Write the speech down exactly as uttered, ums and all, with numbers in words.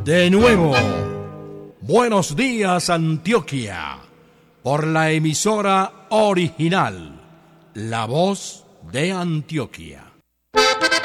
De nuevo, Buenos Días Antioquia, por la emisora original, La Voz de Antioquia.